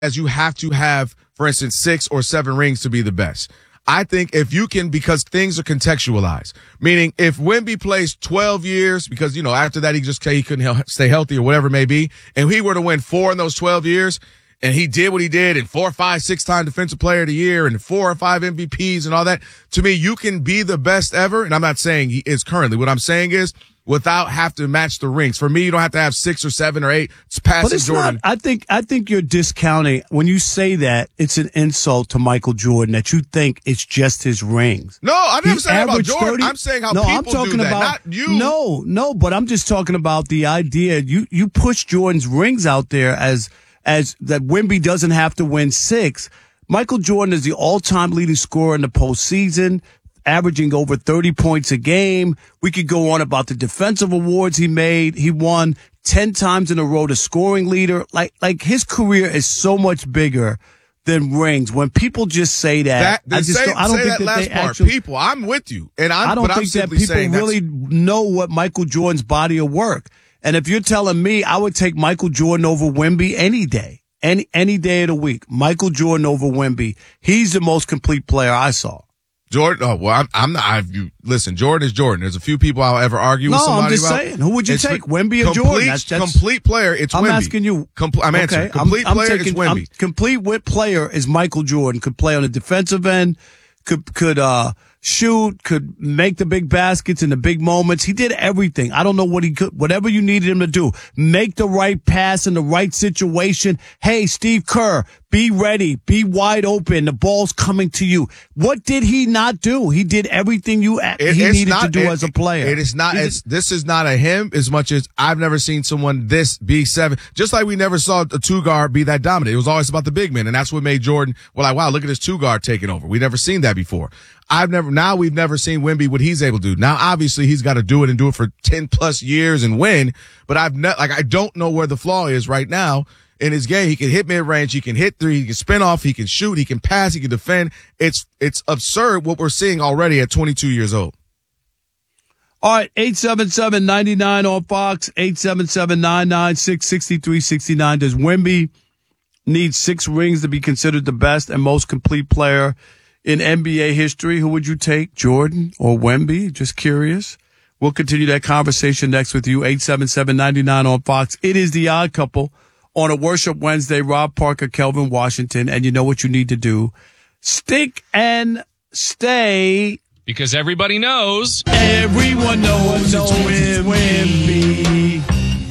as you have to have, for instance, 6 or 7 rings to be the best. I think if you can, because things are contextualized, meaning if Wemby plays 12 years, because, after that he couldn't stay healthy or whatever it may be, and he were to win 4 in those 12 years, and he did what he did, and 4, 5, 6-time Defensive Player of the Year, and 4 or 5 MVPs and all that, to me, you can be the best ever, and I'm not saying he is currently. What I'm saying is, without have to match the rings. For me, you don't have to have 6 or 7 or 8. It's passing Jordan. I think you're discounting when you say that. It's an insult to Michael Jordan that you think it's just his rings. No, I'm never saying about Jordan. I'm saying how people do that, not you. No, but I'm just talking about the idea. You push Jordan's rings out there as that Wemby doesn't have to win 6. Michael Jordan is the all-time leading scorer in the postseason, averaging over 30 points a game. We could go on about the defensive awards he made. He won 10 times in a row the scoring leader. Like his career is so much bigger than rings. When people just say that, I don't think that they actually. People, I'm with you, and I don't think that people really know what Michael Jordan's body of work. And if you're telling me, I would take Michael Jordan over Wemby any day, any day of the week. Michael Jordan over Wemby. He's the most complete player I saw. Jordan, I'm not. Listen, Jordan is Jordan. There's a few people I'll ever argue with somebody about. No, I'm just saying. Who would you take, Wemby or Jordan? That's complete player, it's Wemby. I'm asking you. I'm answering. Okay, complete player, it's Wemby. Complete player is Michael Jordan. Could play on the defensive end. Could shoot, could make the big baskets in the big moments. He did everything. I don't know what he could, whatever you needed him to do. Make the right pass in the right situation. Hey, Steve Kerr, be ready. Be wide open. The ball's coming to you. What did he not do? He did everything he needed to do as a player. This is not a him as much as I've never seen someone this be 7. Just like we never saw a 2-guard be that dominant. It was always about the big men, and that's what made Jordan, wow, look at this 2-guard taking over. We've never seen that before. We've never seen Wemby what he's able to do. Now, obviously, he's got to do it and do it for 10 plus years and win. But I don't know where the flaw is right now in his game. He can hit mid range. He can hit 3. He can spin off. He can shoot. He can pass. He can defend. It's absurd what we're seeing already at 22 years old. All right. 877-99 on Fox. 877-996-6369. Does Wemby need 6 rings to be considered the best and most complete player in NBA history? Who would you take, Jordan or Wemby? Just curious. We'll continue that conversation next with you. 877-99 on Fox. It is The Odd Couple on a Worship Wednesday. Rob Parker, Kelvin Washington, and you know what you need to do. Stick and stay. Because everybody knows. Everyone knows it's Wemby.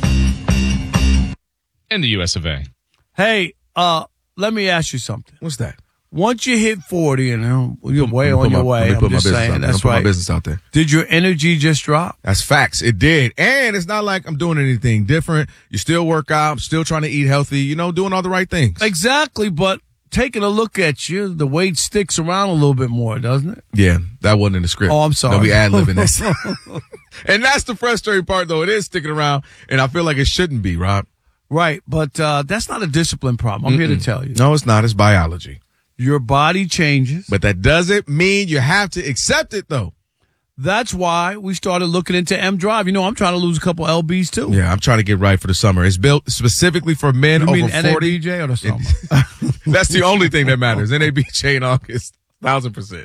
In the US of A. Hey, let me ask you something. What's that? Once you hit 40 and you're way on your way, I'm just saying, that's right. Put my business out there. Did your energy just drop? That's facts. It did. And it's not like I'm doing anything different. You still work out, still trying to eat healthy, doing all the right things. Exactly. But taking a look at you, the weight sticks around a little bit more, doesn't it? Yeah, that wasn't in the script. Oh, I'm sorry. They'll be ad-libbing this. And that's the frustrating part, though. It is sticking around, and I feel like it shouldn't be, Rob. Right. But that's not a discipline problem. I'm here to tell you. No, it's not. It's biology. Your body changes. But that doesn't mean you have to accept it, though. That's why we started looking into M Drive. I'm trying to lose a couple LBs, too. Yeah, I'm trying to get right for the summer. It's built specifically for men over 40. NABJ or the summer? That's the only thing that matters. NABJ in August, 1,000%.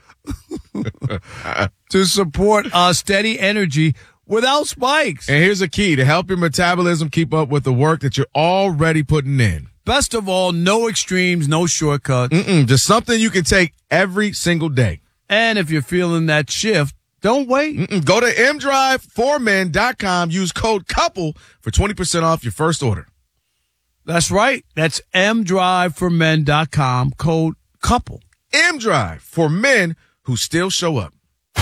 To support steady energy without spikes. And here's a key to help your metabolism keep up with the work that you're already putting in. Best of all, no extremes, no shortcuts. Just something you can take every single day. And if you're feeling that shift, don't wait. Go to mdriveformen.com. Use code COUPLE for 20% off your first order. That's right. That's mdriveformen.com. Code COUPLE. mDrive for men who still show up.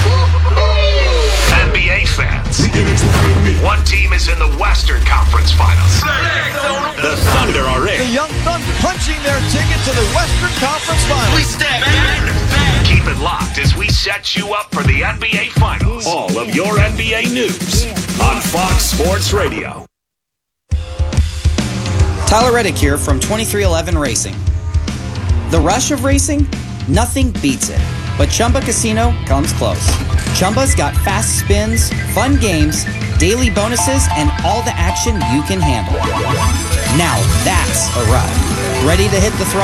NBA fans. One team is in the Western Conference Finals. The Thunder are in. The Young Thunder punching their ticket to the Western Conference Finals. We step back. Keep it locked as we set you up for the NBA Finals. All of your NBA news on Fox Sports Radio. Tyler Reddick here from 2311 Racing. The rush of racing? Nothing beats it. But Chumba Casino comes close. Chumba's got fast spins, fun games, daily bonuses, and all the action you can handle. Now that's a ride. Ready to hit the throttle?